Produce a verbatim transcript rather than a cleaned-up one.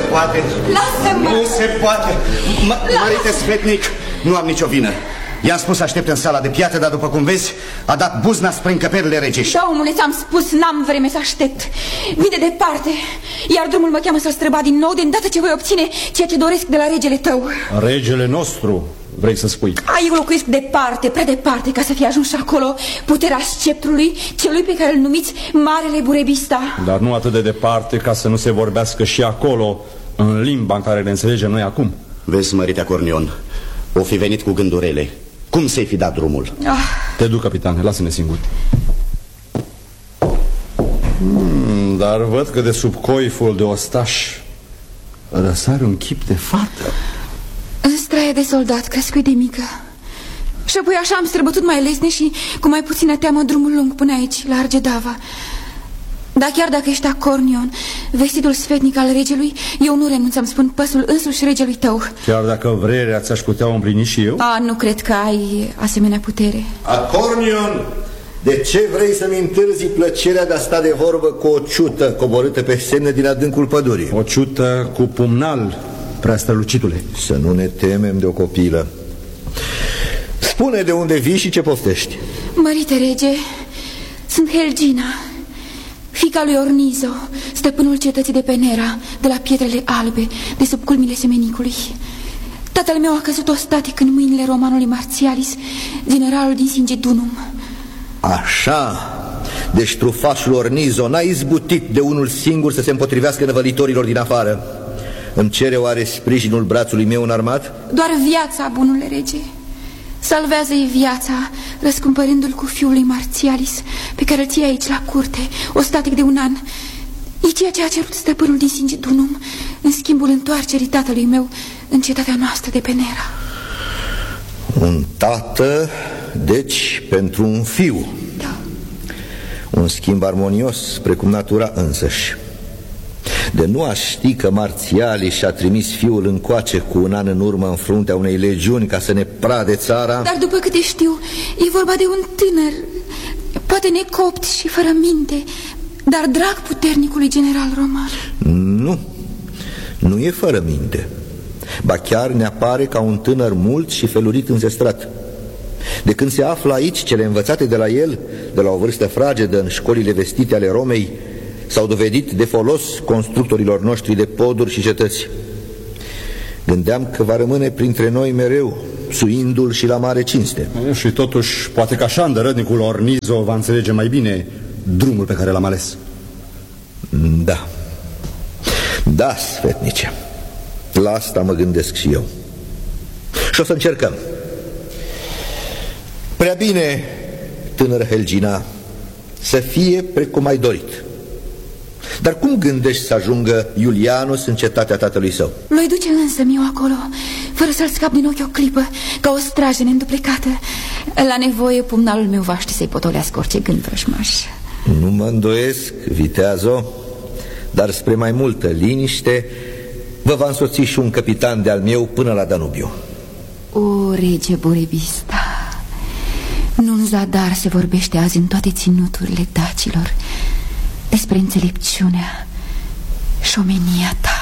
poate. Lasă-mă! Nu se poate. Mărite Svetnic, nu am nicio vină. I-am spus să aștept în sala de piatră, dar după cum vezi, a dat buzna spre încăperile regești. Da, omule, ți-am spus, n-am vreme să aștept. Vii de departe, iar drumul mă cheamă să-l străbat din nou de îndată ce voi obține ceea ce doresc de la regele tău. Regele nostru, vrei să spui? A, eu locuiesc departe, prea departe, ca să fie ajuns acolo puterea sceptrului, celui pe care îl numiți Marele Burebista. Dar nu atât de departe ca să nu se vorbească și acolo, în limba în care ne înțelegem noi acum. Vezi, măritea Cornion, o fi venit cu gânduri rele. Cum să-i fi dat drumul? Ah. Te duc, capitane, lasă-ne singuri. hmm, Dar văd că de sub coiful de ostaș răsare un chip de fată. În straie de soldat, crescut de mică. Și apoi așa am străbătut mai lesne și cu mai puțină teamă drumul lung până aici, la Argedava. Dar chiar dacă ești Cornion, vestitul sfetnic al regelui, eu nu renunț să-mi spun păsul însuși regelui tău. Chiar dacă vrerea ți-aș putea o împlini și eu? A, nu cred că ai asemenea putere. Cornion, de ce vrei să-mi întârzi plăcerea de a sta de vorbă cu o ciută coborâtă pe semne din adâncul pădurii? O ciută cu pumnal, prea strălucitule. Să nu ne temem de o copilă. Spune de unde vii și ce poftești. Mărite rege, sunt Helgina, fiica lui Ornizo, stăpânul cetății de Penera, de la Pietrele Albe, de sub culmile Semenicului. Tatăl meu a căzut ostatic în mâinile romanului Martialis, generalul din Singidunum. Așa, deci trufașul Ornizo n-a izbutit de unul singur să se împotrivească năvălitorilor din afară. Îmi cere oare sprijinul brațului meu înarmat? Doar viața, bunule rege. Salvează-i viața, răscumpărându-l cu fiul lui Martialis, pe care îl ții aici la curte, ostatic de un an. E ceea ce a cerut stăpânul din Singidunum, în schimbul întoarcerii tatălui meu în cetatea noastră de Penera. Un tată, deci, pentru un fiu. Da. Un schimb armonios, precum natura însăși. De nu aș ști că Martialis și-a trimis fiul încoace cu un an în urmă în fruntea unei legiuni ca să ne prade țara. Dar după câte știu, e vorba de un tânăr, poate necopt și fără minte, dar drag puternicului general roman. Nu, nu e fără minte. Ba chiar ne apare ca un tânăr mult și felurit înzestrat. De când se află aici, cele învățate de la el, de la o vârstă fragedă în școlile vestite ale Romei, s-au dovedit de folos constructorilor noștri de poduri și cetăți. Gândeam că va rămâne printre noi mereu, suindu-l și la mare cinste. Și totuși, poate că așa îndărătnicul Ornizo va înțelege mai bine drumul pe care l-am ales. Da. Da, sfetnice. La asta mă gândesc și eu. Și o să încercăm. Prea bine, tânără Helgina, să fie precum ai dorit. Dar cum gândești să ajungă Iulianus în cetatea tatălui său? L-o duce însă eu acolo, fără să-l scap din ochi o clipă, ca o strajă neînduplecată. La nevoie, pumnalul meu va ști să-i potolească orice gând vrăjmaș. Nu mă îndoiesc, viteazo, dar spre mai multă liniște vă va însoți și un capitan de-al meu până la Danubiu. O, rege Burebista, nu în zadar se vorbește azi în toate ținuturile dacilor despre înțelepciunea și omenia ta.